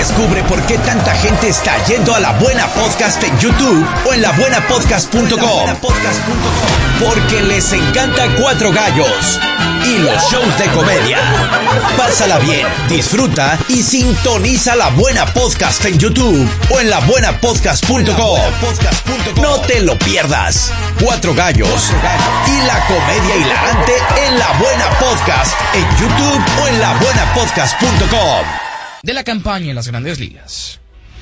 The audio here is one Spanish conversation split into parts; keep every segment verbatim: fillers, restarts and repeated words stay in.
Descubre por qué tanta gente está yendo a La Buena Podcast en YouTube o en la buena podcast punto com. Porque les encanta Cuatro Gallos y los shows de comedia. Pásala bien, disfruta y sintoniza La Buena Podcast en YouTube o en la buena podcast punto com. No te lo pierdas. Cuatro Gallos y la comedia hilarante en La Buena Podcast en YouTube o en la buena podcast punto com. De la campaña en las Grandes Ligas.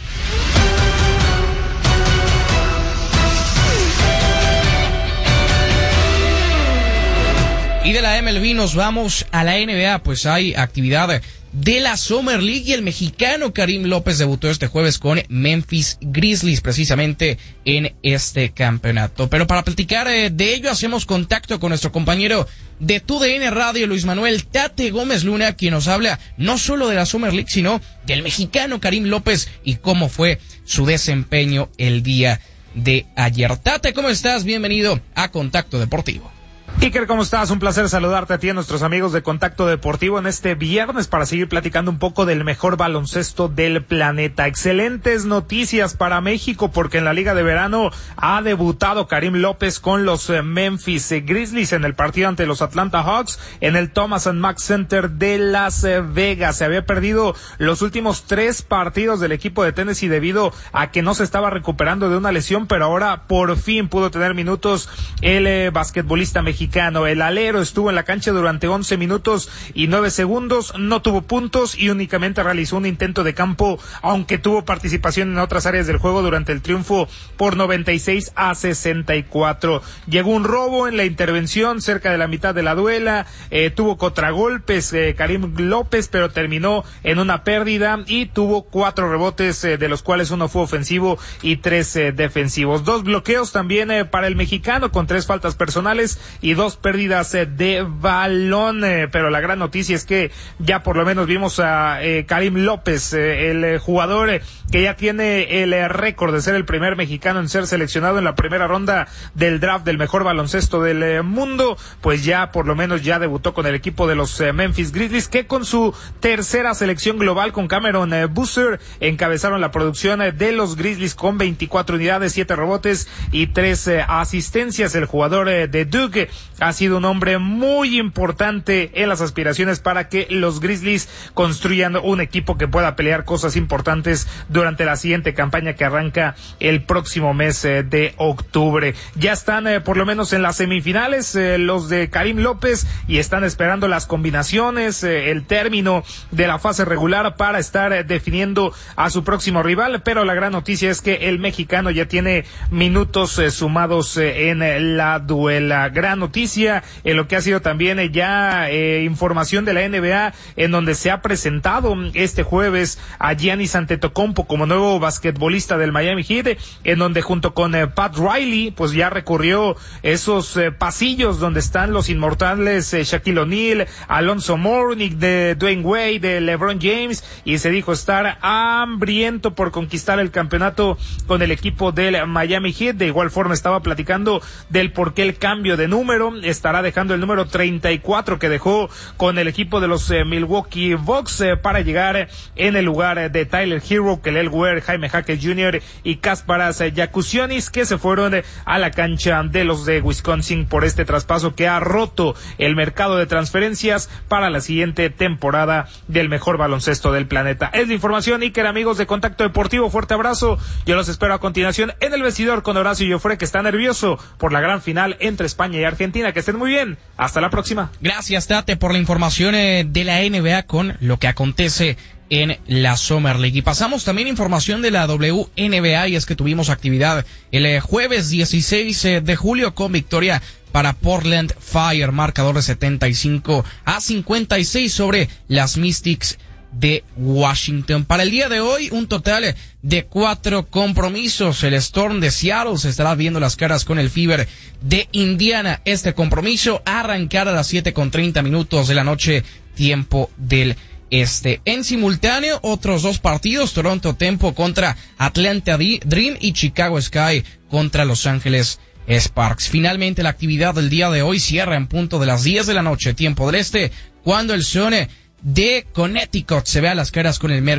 Y de la M L B nos vamos a la N B A, pues hay actividad de la Summer League y el mexicano Karim López debutó este jueves con Memphis Grizzlies, precisamente en este campeonato. Pero para platicar eh, de ello hacemos contacto con nuestro compañero de T U D N Radio, Luis Manuel Tate Gómez Luna, quien nos habla no solo de la Summer League, sino del mexicano Karim López y cómo fue su desempeño el día de ayer. Tate, ¿cómo estás? Bienvenido a Contacto Deportivo. Iker, ¿cómo estás? Un placer saludarte a ti y a nuestros amigos de Contacto Deportivo en este viernes para seguir platicando un poco del mejor baloncesto del planeta. Excelentes noticias para México porque en la Liga de Verano ha debutado Karim López con los Memphis Grizzlies en el partido ante los Atlanta Hawks en el Thomas and Mack Center de Las Vegas. Se había perdido los últimos tres partidos del equipo de Tennessee debido a que no se estaba recuperando de una lesión, pero ahora por fin pudo tener minutos el eh, basquetbolista mexicano. El alero estuvo en la cancha durante once minutos y nueve segundos, no tuvo puntos y únicamente realizó un intento de campo, aunque tuvo participación en otras áreas del juego durante el triunfo por noventa y seis a sesenta y cuatro. Llegó un robo en la intervención cerca de la mitad de la duela, eh, tuvo contragolpes eh, Karim López, pero terminó en una pérdida y tuvo cuatro rebotes, eh, de los cuales uno fue ofensivo y tres eh, defensivos. Dos bloqueos también eh, para el mexicano con tres faltas personales y dos pérdidas eh, de balón, eh, pero la gran noticia es que ya por lo menos vimos a eh, Karim López, eh, el eh, jugador eh, que ya tiene el eh, récord de ser el primer mexicano en ser seleccionado en la primera ronda del draft del mejor baloncesto del eh, mundo, pues ya por lo menos ya debutó con el equipo de los eh, Memphis Grizzlies, que con su tercera selección global con Cameron eh, Boozer encabezaron la producción eh, de los Grizzlies con veinticuatro unidades, siete rebotes y tres eh, asistencias. El jugador eh, de Duke ha sido un hombre muy importante en las aspiraciones para que los Grizzlies construyan un equipo que pueda pelear cosas importantes durante la siguiente campaña que arranca el próximo mes eh, de octubre. Ya están eh, por lo menos en las semifinales eh, los de Karim López y están esperando las combinaciones, eh, el término de la fase regular para estar eh, definiendo a su próximo rival, pero la gran noticia es que el mexicano ya tiene minutos eh, sumados eh, en eh, la duela. Gran noticia en lo que ha sido también eh, ya eh, información de la N B A, en donde se ha presentado este jueves a Giannis Antetokounmpo como nuevo basquetbolista del Miami Heat, en donde junto con eh, Pat Riley pues ya recorrió esos eh, pasillos donde están los inmortales eh, Shaquille O'Neal, Alonzo Mourning, de Dwayne Wade, de LeBron James, y se dijo estar hambriento por conquistar el campeonato con el equipo del Miami Heat. De igual forma estaba platicando del por qué el cambio de número, estará dejando el número treinta y cuatro que dejó con el equipo de los eh, Milwaukee Bucks eh, para llegar en el lugar de Tyler Hero, Kelly Ware, Jaime Jaquez junior y Kasparas eh, Jakusionis, que se fueron eh, a la cancha de los de Wisconsin por este traspaso que ha roto el mercado de transferencias para la siguiente temporada del mejor baloncesto del planeta. Es la información, Iker, amigos de Contacto Deportivo, fuerte abrazo. Yo los espero a continuación en el vestidor con Horacio Joffre, que está nervioso por la gran final entre España y Argentina. Que estén muy bien. Hasta la próxima. Gracias, Tate, por la información eh, de la N B A con lo que acontece en la Summer League. Y pasamos también información de la W N B A, y es que tuvimos actividad el eh, jueves dieciséis eh, de julio con victoria para Portland Fire, marcador de setenta y cinco a cincuenta y seis sobre las Mystics de Washington. Para el día de hoy, un total de cuatro compromisos. El Storm de Seattle se estará viendo las caras con el Fever de Indiana. Este compromiso arrancará a las siete con treinta minutos de la noche, tiempo del este. En simultáneo, otros dos partidos: Toronto Tempo contra Atlanta Dream y Chicago Sky contra Los Ángeles Sparks. Finalmente, la actividad del día de hoy cierra en punto de las diez de la noche, tiempo del este, cuando el Sun de Connecticut se ve a las caras con el Mercury